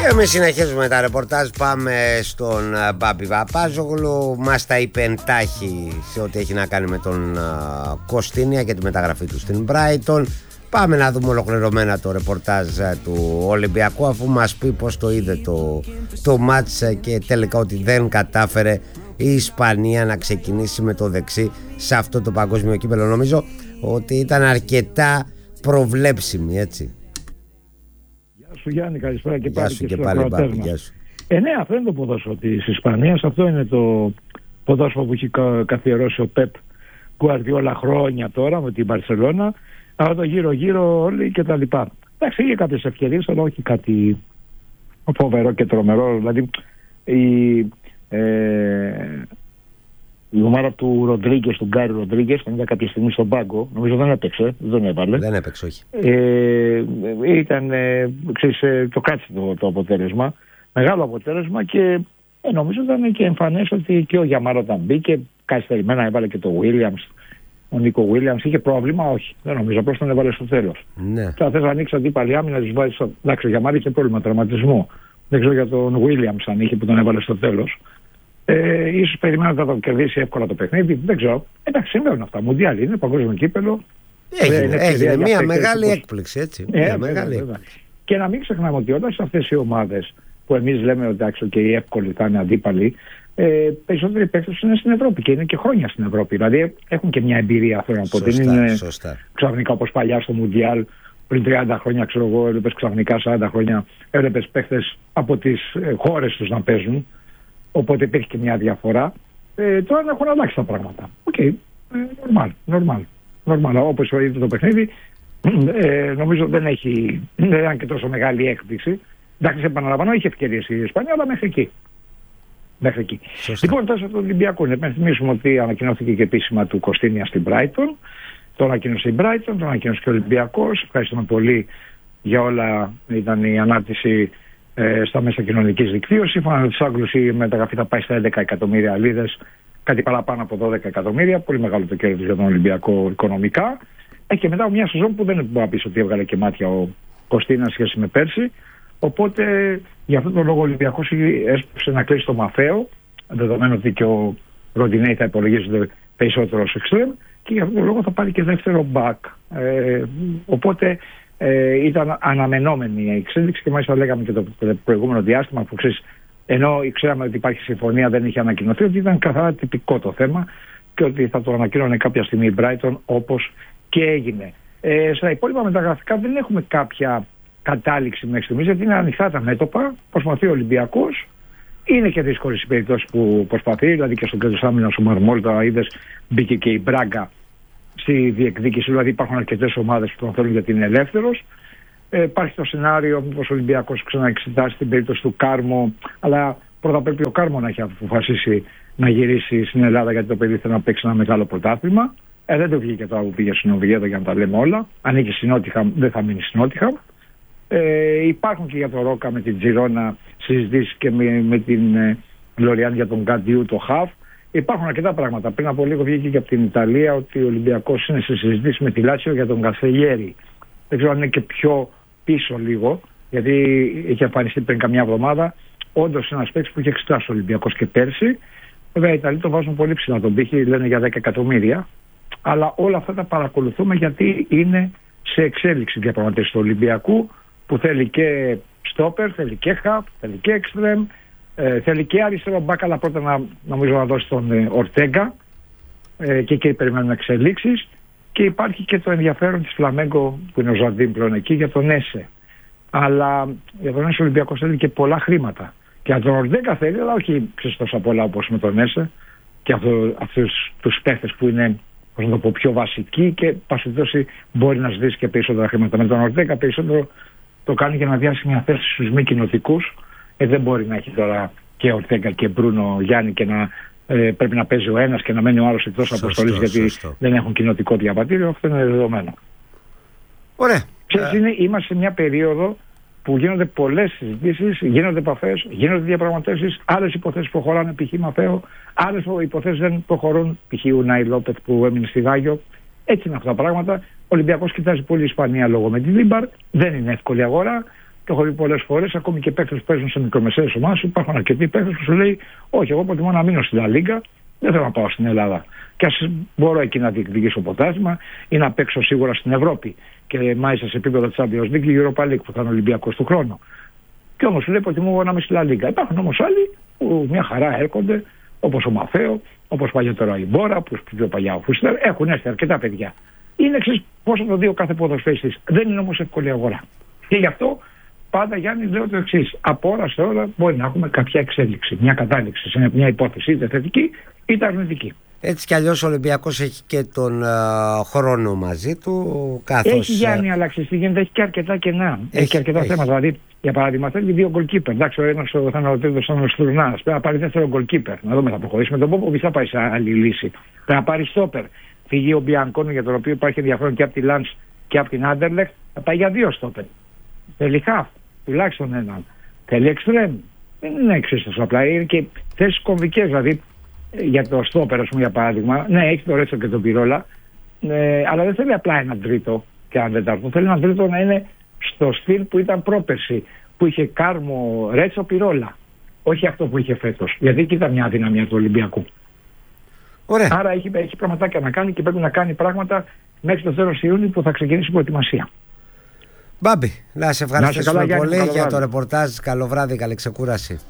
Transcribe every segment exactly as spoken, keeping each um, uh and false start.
Εμείς συνεχίζουμε τα ρεπορτάζ. Πάμε στον Μπάμπη Παπάζογλου. Μας τα είπε εντάχει σε ό,τι έχει να κάνει με τον uh, Κωστίνια και τη μεταγραφή του στην Brighton. Πάμε να δούμε ολοκληρωμένα το ρεπορτάζ του Ολυμπιακού, αφού μας πει πως το είδε το, το μάτς και τελικά ότι δεν κατάφερε η Ισπανία να ξεκινήσει με το δεξί σε αυτό το παγκόσμιο κύπελλο. Νομίζω ότι ήταν αρκετά προβλέψιμη, έτσι. Γεια σου Γιάννη, καλησπέρα και Γεια πάλι σου και, και στο πάλι Μπάμπη, μας. γεια σου. Ε, ναι, αυτό είναι το ποδόσφαιρο της Ισπανίας. Αυτό είναι το ποδόσφαιρο που έχει κα, καθιερώσει ο Πεπ Γκουαρδιόλα χρόνια τώρα με την Μπαρσελόνα. Αλλά το γύρω-γύρω όλοι και τα λοιπά. Εντάξει, είχε κάποιες ευκαιρίες, αλλά όχι κάτι φοβερό και τρομερό. Δηλαδή η, ε, η ομάδα του Ροντρίγκες, του Γκάρι Ροντρίγκες, ήταν κάποια στιγμή στον πάγκο. Νομίζω δεν έπαιξε, δεν έβαλε. Δεν έπαιξε, όχι. Ε, ήταν, ε, ξέρεις, ε, το κάτσε το, το αποτέλεσμα. Μεγάλο αποτέλεσμα και ε, νομίζω ήταν και εμφανές ότι και ο Γιαμάρα όταν μπήκε, καθυστερημένα έβαλε και το Williams. Ο Νίκο Williams είχε πρόβλημα, όχι. Δεν νομίζω, απλώς τον έβαλε στο τέλος. Ναι. Τώρα θες να ανοίξει αντίπαλη άμυνα, να τους βάλεις στο... Εντάξει, ο Γιαμάρα είχε πρόβλημα τραυματισμό. Δεν ξέρω για τον Williams αν είχε που τον έβαλε στο τέλος. Ε, ίσως περιμένω να το κερδίσει εύκολα το παιχνίδι. Δεν ξέρω. Εντάξει, συμβαίνουν αυτά. Μουντιάλ είναι, παγκόσμιο κύπελλο. Έγινε, έγινε μια μεγάλη πώς... έκπληξη, έτσι. Ε, μια βέβαια, μεγάλη βέβαια. Και να μην ξεχνάμε ότι όλες αυτές οι ομάδες που εμείς λέμε ότι εντάξει, και οι εύκολοι θα είναι αντίπαλοι, ε, περισσότεροι παίκτες είναι στην Ευρώπη και είναι και χρόνια στην Ευρώπη. Δηλαδή έχουν και μια εμπειρία, θέλω να πω. Δεν είναι σωστά. Ξαφνικά όπως παλιά στο Μουντιάλ πριν τριάντα χρόνια, ξέρω εγώ, έβλεπες ξαφνικά σαράντα χρόνια, έβλεπες παίκτες από τις ε, χώρες τους να παίζουν. Οπότε υπήρχε και μια διαφορά. Ε, τώρα έχουν αλλάξει τα πράγματα. Οκ, okay. ε, normal, normal. normal. Όπως είδε το παιχνίδι, ε, νομίζω δεν έχει, δεν ήταν και τόσο μεγάλη έκπληξη. Εντάξει, επαναλαμβάνω, είχε ευκαιρίες η Ισπανία, αλλά μέχρι εκεί. Μέχρι εκεί. Λοιπόν, τώρα στο Ολυμπιακό, να υπενθυμίσουμε ότι ανακοινώθηκε και επίσημα του Κωστίνια στην Brighton. Το ανακοίνωσε η Brighton, το ανακοίνωσε και ο Ολυμπιακός. Ευχαριστούμε πολύ για όλα. Ήταν η ανάρτηση ε, στα μέσα κοινωνικής δικτύωσης. Σύμφωνα με τους Άγγλους, η μεταγραφή θα πάει στα έντεκα εκατομμύρια λίρες, κάτι παραπάνω από δώδεκα εκατομμύρια. Πολύ μεγάλο το κέρδος για τον Ολυμπιακό οικονομικά. Ε, και μετά μια σεζόν που δεν μπορεί να πει ότι έβγαλε και μάτια ο Κωστίνας σχέση με πέρσι. Οπότε για αυτόν τον λόγο ο Ολυμπιακός έσπευσε να κλείσει το Μαφαίο, δεδομένου ότι και ο Ροντινέι θα υπολογίζεται περισσότερο ως εξτρέμ, και για αυτόν τον λόγο θα πάρει και δεύτερο μπακ. Ε, οπότε ε, ήταν αναμενόμενη η εξέλιξη και μάλιστα λέγαμε και το προηγούμενο διάστημα που ξέρεις, ενώ ξέραμε ότι υπάρχει συμφωνία, δεν είχε ανακοινωθεί, ότι ήταν καθαρά τυπικό το θέμα και ότι θα το ανακοίνωνε κάποια στιγμή η Brighton, όπως και έγινε. Ε, στα υπόλοιπα μεταγραφικά δεν έχουμε κάποια κατάληξη μέχρι στιγμής, γιατί είναι ανοιχτά τα μέτωπα. Προσπαθεί ο Ολυμπιακός. Είναι και δύσκολες οι περιπτώσεις που προσπαθεί, δηλαδή και στον κέντρο άμυνας ο Μαρμόλτα, είδες, μπήκε και η Μπράγκα στη διεκδίκηση. Δηλαδή υπάρχουν αρκετές ομάδες που τον θέλουν γιατί είναι ελεύθερος. Ε, υπάρχει το σενάριο μήπως ο Ολυμπιακός ξαναεξετάσει την περίπτωση του Κάρμο, αλλά πρώτα πρέπει ο Κάρμο να έχει αποφασίσει να γυρίσει στην Ελλάδα, γιατί το παιδί θέλει να παίξει ένα μεγάλο πρωτάθλημα. Ε, δεν το βγήκε τώρα που πήγε στην Οβιέδο, για να τα λέμε όλα. Ανήκει στην Νότιχαμ, δεν θα μείνει στην Νότιχαμ. Ε, υπάρχουν και για το Ρόκα με την Τζιρόνα συζητήσεις και με, με την ε, Λοριάν για τον Γκαντιού, το Χαφ. Υπάρχουν αρκετά πράγματα. Πριν από λίγο βγήκε και από την Ιταλία ότι ο Ολυμπιακός είναι σε συζητήσεις με τη Λάτσιο για τον Κασελιέρη. Δεν ξέρω αν είναι και πιο πίσω λίγο, γιατί είχε εμφανιστεί πριν καμιά εβδομάδα. Όντως είναι ένας παίκτης που είχε εξετάσει ο Ολυμπιακός και πέρσι. Βέβαια οι Ιταλοί το βάζουν πολύ ψηλά τον πύχη, λένε για δέκα εκατομμύρια. Αλλά όλα αυτά τα παρακολουθούμε γιατί είναι σε εξέλιξη διαπραγματεύσεις του Ολυμπιακού, που θέλει και στόπερ, θέλει και χαφ, θέλει και εξτρέμ, ε, θέλει και αριστερό μπακ, αλλά πρώτα να, νομίζω να δώσει τον ε, Ορτέγκα, ε, και εκεί περιμένουμε εξελίξεις. Και υπάρχει και το ενδιαφέρον της Φλαμέγκο, που είναι ο Ζαρντίν πλέον εκεί, για τον Έσε. Αλλά για τον Έσε ο Ολυμπιακός θέλει και πολλά χρήματα. Και για τον Ορτέγκα θέλει, αλλά όχι ξέρεις τόσα πολλά όπως με τον Έσε, και αυτό, αυτούς τους παίχτες που είναι, πώς να το πω, πιο βασικοί και πασιτώσει μπορεί να ζητήσει και περισσότερα χρήματα. Με τον Ορτέγκα περισσότερο το κάνει για να διάσει μια θέση στους μη κοινοτικούς. Ε, δεν μπορεί να έχει τώρα και Ορτέγκα και Μπρούνο Γιάννη και να ε, πρέπει να παίζει ο ένας και να μένει ο άλλος εκτός αποστολής, γιατί σωστό. Δεν έχουν κοινοτικό διαβατήριο. Αυτό είναι δεδομένο. Ωραία. Ξέρεις, είναι, είμαστε σε μια περίοδο που γίνονται πολλές συζητήσεις, γίνονται επαφές, γίνονται διαπραγματεύσεις. Άλλες υποθέσεις προχωράνε, π.χ. Μαφαίο, άλλες υποθέσεις δεν προχωρούν, π.χ. Ουνάι Λόπεθ που έμεινε στη Γάγιο. Έτσι είναι αυτά τα πράγματα. Ο Ολυμπιακός κοιτάζει πολύ η Ισπανία λόγω με τη Λίμπαρ. Δεν είναι εύκολη αγορά. Το έχω δει πολλές φορές, ακόμη και παίκτες που παίζουν σε μικρομεσαίες ομάδες. Υπάρχουν αρκετοί παίκτες που σου λέει: όχι, εγώ προτιμώ να μείνω στη Λα Λίγκα, δεν θέλω να πάω στην Ελλάδα. Και ας μπορώ εκεί να διεκδικήσω ποτάσμα ή να παίξω σίγουρα στην Ευρώπη. Και μάλιστα σε επίπεδο Champions League και Europa League που θα είναι Ολυμπιακός του χρόνου. Και όμως σου λέει: προτιμώ εγώ να είμαι στη Λα Λίγκα. Υπάρχουν όμως άλλοι που μια χαρά έρχονται, όπως ο Μαθαίο, όπως παλιότερα η Μπόρα, όπως πιο παλιά ο Φούστερ. Έχουν έρθει αρκετά παιδιά. Είναι εξής πόσο το δει ο κάθε ποδοσφαιριστής. Δεν είναι όμως εύκολη αγορά. Και γι' αυτό πάντα, Γιάννη, λέω το εξής: από ώρα σε ώρα μπορεί να έχουμε κάποια εξέλιξη, μια κατάληξη σε μια υπόθεση, είτε θετική είτε αρνητική. Έτσι κι αλλιώς ο Ολυμπιακός έχει και τον uh, χρόνο μαζί του. Καθώς, έχει, Γιάννη, αλλάξει στη γίνεται, έχει και αρκετά κενά. Έχει, έχει και αρκετά έχει. θέματα. Δηλαδή, για παράδειγμα, θέλει δύο goalkeeper. Εντάξει, ο ένας θα είναι ο τρίτος, θα είναι ο Στουρνάς. Πρέπει να πάρει δεύτερο goalkeeper. Να δούμε, θα προχωρήσει. Με τον Πόπο θα πάει σε άλλη λύση. Πρέπει να πάρει στόπερ. Φύγει ο Μπιανκόνο, για τον οποίο υπάρχει ενδιαφέρον και από τη Λαντς και από την Άντερλεχτ. Θα πάει για δύο στόπερ. Θέλει χαφ, τουλάχιστον έναν. Θέλει εξτρέμ. Δεν είναι εξής τόσο απλά. Είναι και θέσεις κομβικές. Δηλαδή, για το στόπερ, ας πούμε, για παράδειγμα, ναι, έχει το Ρέτσο και τον Πυρόλα, ε, αλλά δεν θέλει απλά έναν τρίτο και έναν τετάρτο. Θέλει έναν τρίτο να είναι στο στυλ που ήταν πρόπερση, που είχε Κάρμο, Ρέτσο, Πυρόλα. Όχι αυτό που είχε φέτος. Γιατί εκεί ήταν μια αδυναμία του Ολυμπιακού. Ωραία. Άρα έχει, έχει πραγματάκια να κάνει και πρέπει να κάνει πράγματα μέχρι το τέλος Ιούνιου που θα ξεκινήσει η προετοιμασία. Μπάμπη, να σε ευχαριστήσουμε να σε καλά, πολύ Γιάννη, για το ρεπορτάζ. Καλό βράδυ, καλή ξεκούραση.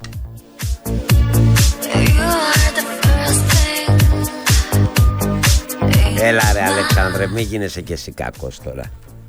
Έλα ρε Αλεξάνδρε, μη γίνεσαι και εσύ κακός τώρα.